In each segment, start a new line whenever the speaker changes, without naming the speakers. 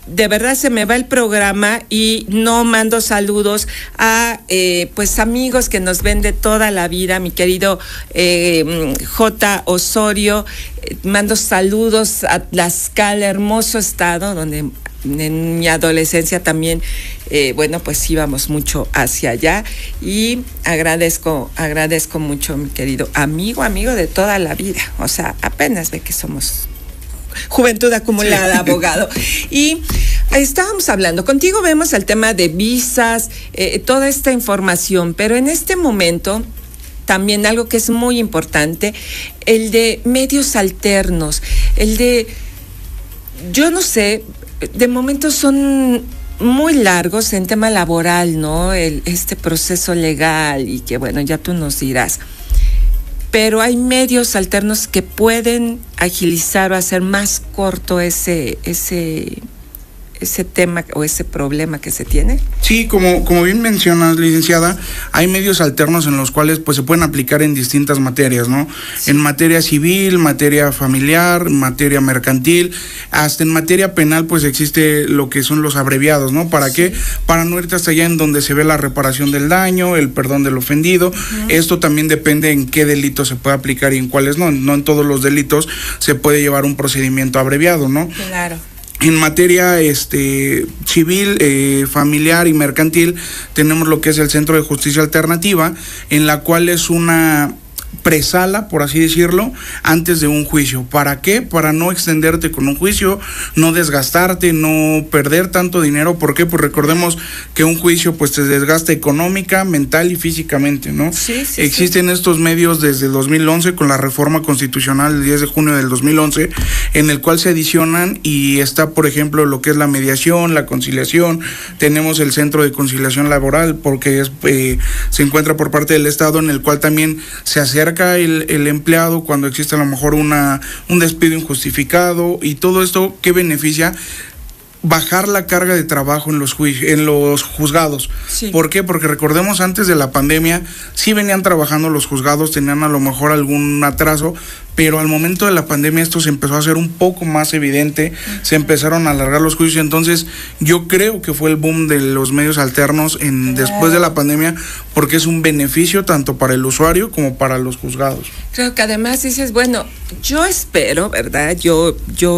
de verdad se me va el programa y no mando saludos a pues amigos que nos ven de toda la vida, mi querido J. Osorio, mando saludos a Tlaxcala, hermoso estado, donde en mi adolescencia también, bueno, pues íbamos mucho hacia allá, y agradezco mucho, mi querido amigo de toda la vida, o sea, apenas ve que somos juventud acumulada, sí. Abogado. Y estábamos hablando, contigo vemos el tema de visas, toda esta información, pero en este momento también algo que es muy importante, el de medios alternos, el de, yo no sé, de momento son muy largos en tema laboral, ¿no? Este proceso legal, y que bueno, ya tú nos dirás. Pero hay medios alternos que pueden agilizar o hacer más corto ese tema o ese problema que se tiene.
Sí, como bien mencionas, licenciada, hay medios alternos en los cuales pues se pueden aplicar en distintas materias, ¿no? Sí. En materia civil, materia familiar, materia mercantil, hasta en materia penal pues existe lo que son los abreviados, ¿no? ¿Para qué? Para no irte hasta allá en donde se ve la reparación del daño, el perdón del ofendido. Uh-huh. Esto también depende en qué delito se puede aplicar y en cuáles no. No en todos los delitos se puede llevar un procedimiento abreviado, ¿no?
Claro.
En materia civil, familiar y mercantil, tenemos lo que es el Centro de Justicia Alternativa, en la cual es una presala, por así decirlo, antes de un juicio. ¿Para qué? Para no extenderte con un juicio, no desgastarte, no perder tanto dinero. ¿Por qué? Pues recordemos que un juicio pues te desgasta económica, mental y físicamente, ¿no?
Sí,
Existen estos medios desde 2011 con la reforma constitucional del 10 de junio del 2011, en el cual se adicionan y está, por ejemplo, lo que es la mediación, la conciliación. Tenemos el Centro de Conciliación Laboral, porque se encuentra por parte del Estado, en el cual también se acerca el empleado cuando existe a lo mejor un despido injustificado, y todo esto que beneficia bajar la carga de trabajo en los juzgados. Sí. ¿Por qué? Porque recordemos, antes de la pandemia sí venían trabajando los juzgados, tenían a lo mejor algún atraso, pero al momento de la pandemia esto se empezó a hacer un poco más evidente, se empezaron a alargar los juicios. Entonces yo creo que fue el boom de los medios alternos después de la pandemia, porque es un beneficio tanto para el usuario como para los juzgados.
Creo que además dices, bueno, yo espero, ¿verdad? Yo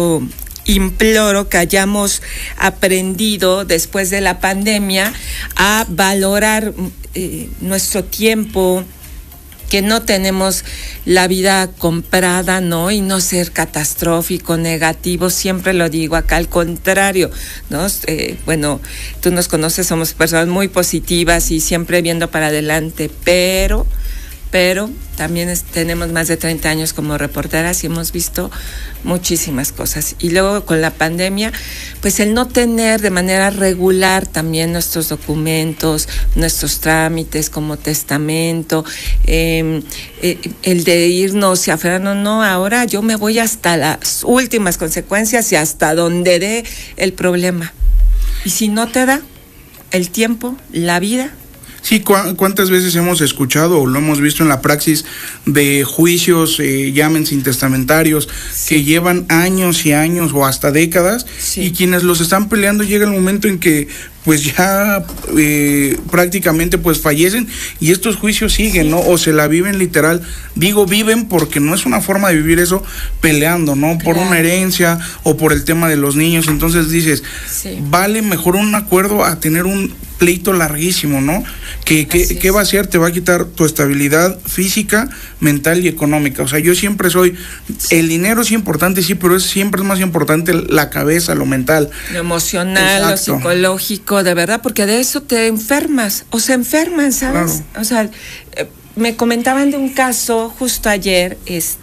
imploro que hayamos aprendido después de la pandemia a valorar nuestro tiempo, que no tenemos la vida comprada, ¿no? Y no ser catastrófico, negativo, siempre lo digo acá, al contrario, ¿no? Bueno, tú nos conoces, somos personas muy positivas y siempre viendo para adelante, pero también tenemos más de 30 años como reporteras y hemos visto muchísimas cosas. Y luego con la pandemia, pues el no tener de manera regular también nuestros documentos, nuestros trámites como testamento, el de irnos y aferrarnos, no, ahora yo me voy hasta las últimas consecuencias y hasta donde dé el problema. Y si no te da el tiempo, la vida.
Sí, ¿cuántas veces hemos escuchado o lo hemos visto en la praxis de juicios, llámense intestamentarios, sí, que llevan años y años o hasta décadas, sí, y quienes los están peleando llega el momento en que pues ya prácticamente pues fallecen y estos juicios siguen, sí, ¿no? O se la viven literal, digo viven porque no es una forma de vivir eso, peleando, ¿no? Por una herencia o por el tema de los niños. Entonces dices, sí, vale mejor un acuerdo a tener un pleito larguísimo, ¿no? ¿Qué va a hacer? Te va a quitar tu estabilidad física, mental y económica. O sea, yo siempre el dinero es importante, sí, pero siempre es más importante la cabeza, lo mental.
Lo emocional, exacto, lo psicológico, de verdad, porque de eso te enfermas, o se enferman, ¿sabes? Claro. O sea, me comentaban de un caso justo ayer,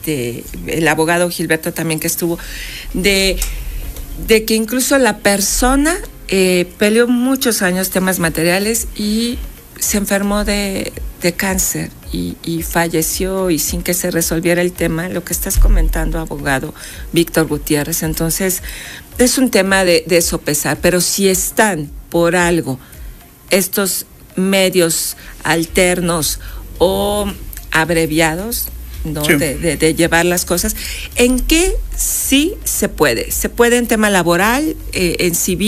el abogado Gilberto también que estuvo, de que incluso la persona peleó muchos años temas materiales y se enfermó de cáncer y falleció, y sin que se resolviera el tema, lo que estás comentando, abogado Víctor Gutiérrez. Entonces es un tema de sopesar, pero si están por algo estos medios alternos o abreviados, ¿no? Sí. De llevar las cosas, ¿en qué sí se puede? ¿Se puede en tema laboral, en civil?